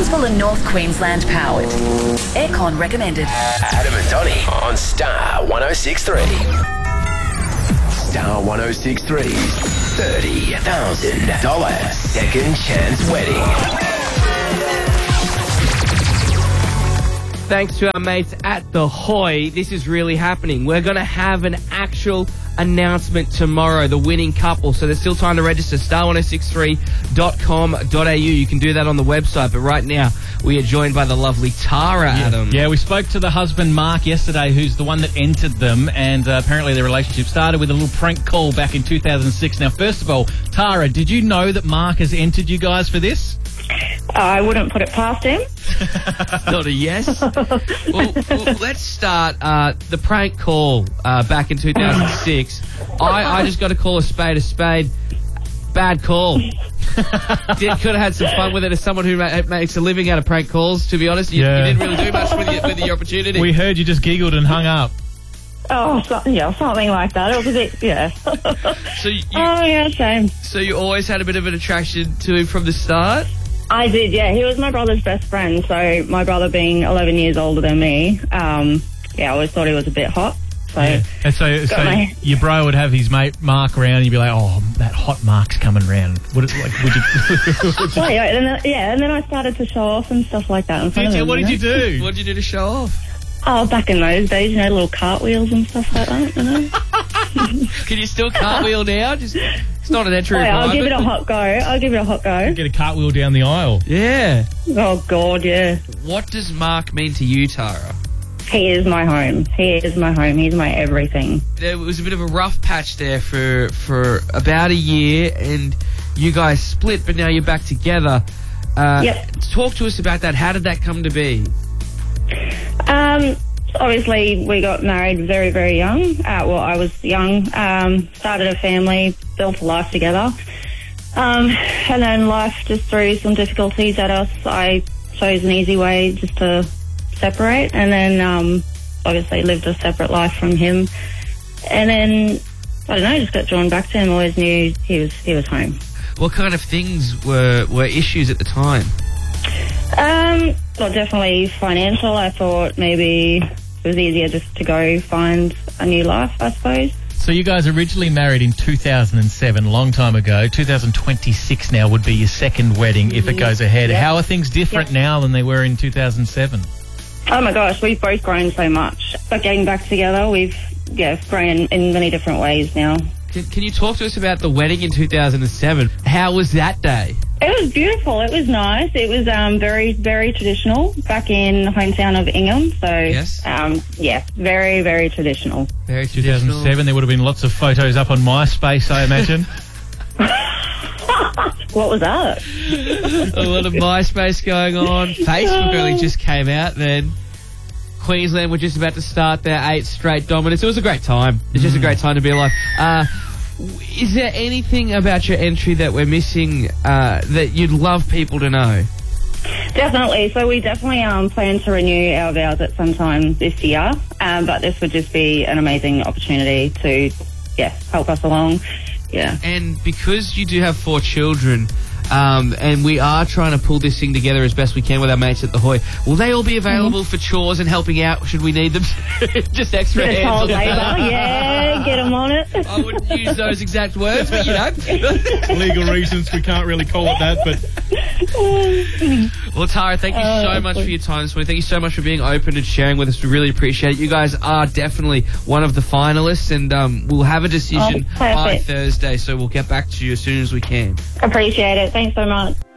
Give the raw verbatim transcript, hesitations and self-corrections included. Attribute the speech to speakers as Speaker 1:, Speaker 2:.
Speaker 1: Townsville and North Queensland powered. Aircon recommended.
Speaker 2: Adam and Donnie on Star one oh six point three. Star one oh six point three. thirty thousand dollars second chance wedding.
Speaker 3: Thanks to our mates at The Hoy, this is really happening. We're going to have an actual announcement tomorrow, the winning couple. So there's still time to register, star one oh six three dot com dot a u. You can do that on the website. But right now, we are joined by the lovely Tara,
Speaker 4: yeah.
Speaker 3: Adam.
Speaker 4: Yeah, we spoke to the husband, Mark, yesterday, who's the one that entered them. And uh, apparently their relationship started with a little prank call back in two thousand six. Now, first of all, Tara, did you know that Mark has entered you guys for this?
Speaker 5: I wouldn't put it past him.
Speaker 3: Not a yes. well, well, let's start uh, the prank call uh, back in two thousand six. I, I just got to call a spade a spade. Bad call. Did, could have had some fun with it as someone who ma- makes a living out of prank calls, to be honest. You,
Speaker 4: Yeah.
Speaker 3: you didn't really do much with your, with your opportunity.
Speaker 4: We heard you just giggled and hung up.
Speaker 5: Oh, so, yeah, something like that. It was a bit, yeah.
Speaker 3: So you,
Speaker 5: oh, yeah, shame.
Speaker 3: so you always had a bit of an attraction to him from the start?
Speaker 5: I did, yeah. He was my brother's best friend, so my brother being eleven years older than me, um, yeah, I always thought he was a bit hot. So,
Speaker 4: Yeah. And so, so
Speaker 5: my-
Speaker 4: your bro would have his mate Mark around, and you'd be like, "Oh, that hot Mark's coming round." Would it like? Would you? would you
Speaker 5: oh, yeah, and then, yeah, and then I started to show off and stuff like that in front of him.
Speaker 4: what did you do?
Speaker 3: What did you do to show off?
Speaker 5: Oh, back in those days, you know, little cartwheels and stuff like that, you know.
Speaker 3: Can you still cartwheel now? Just it's not an entry
Speaker 5: Oh, yeah,
Speaker 3: requirement.
Speaker 5: I'll give it a hot go. I'll give it a hot go.
Speaker 4: Get a cartwheel down the aisle.
Speaker 3: Yeah.
Speaker 5: Oh, God, yeah.
Speaker 3: What does Mark mean to you, Tara?
Speaker 5: He is my home. He is my home. He's my everything.
Speaker 3: There was a bit of a rough patch there for for about a year, and you guys split, but now you're back together. Uh,
Speaker 5: Yep.
Speaker 3: Talk to us about that. How did that come to be?
Speaker 5: Um, obviously, we got married very, very young. Uh, well, I was young. Um, started a family, built a life together. Um, and then life just threw some difficulties at us. I chose an easy way just to separate, and then um, obviously lived a separate life from him. And then I don't know, just got drawn back to him. Always knew he was he was home.
Speaker 3: What kind of things were were issues at the time?
Speaker 5: Um, well, definitely financial. I thought maybe it was easier just to go find a new life, I suppose.
Speaker 4: So you guys originally married in two thousand seven, a long time ago. two thousand twenty-six now would be your second wedding if it goes ahead.
Speaker 5: Yep.
Speaker 4: How are things different
Speaker 5: Yep.
Speaker 4: now than they were in two thousand seven?
Speaker 5: Oh my gosh, we've both grown so much. But getting back together, we've yeah grown in, in many different ways now.
Speaker 3: Can, can you talk to us about the wedding in two thousand seven? How was that day?
Speaker 5: It was beautiful. It was nice. It was um, very, very traditional back in the hometown of Ingham. So,
Speaker 3: Yes.
Speaker 5: um, yeah, very, very traditional.
Speaker 3: Very
Speaker 4: two
Speaker 3: traditional.
Speaker 4: thousand seven, there would have been lots of photos up on MySpace, I imagine.
Speaker 5: What was that?
Speaker 3: A lot of MySpace going on. Facebook only just came out then. Queensland were just about to start their eight straight dominance. It was a great time. It's just a great time to be alive. Uh, is there anything about your entry that we're missing uh, that you'd love people to know?
Speaker 5: Definitely. So we definitely um, plan to renew our vows at some time this year. Um, but this would just be an amazing opportunity to, yeah, help us along. Yeah.
Speaker 3: And because you do have four children, um, and we are trying to pull this thing together as best we can with our mates at the Hoy, will they all be available for chores and helping out should we need them? Just extra
Speaker 5: Bit of
Speaker 3: hands.
Speaker 5: child
Speaker 3: on
Speaker 5: labour,
Speaker 3: that.
Speaker 5: yeah, get them on it.
Speaker 3: I wouldn't use those exact words, but you know.
Speaker 4: Legal reasons, we can't really call it that, but...
Speaker 3: Well, Tara, thank you
Speaker 5: Uh,
Speaker 3: so much for your time this morning. Thank you so much for being open and sharing with us. We really appreciate it. You guys are definitely one of the finalists, and um, we'll have a decision
Speaker 5: Oh,
Speaker 3: by
Speaker 5: perfect.
Speaker 3: Thursday, so we'll get back to you as soon as we can.
Speaker 5: Appreciate it. Thanks so much.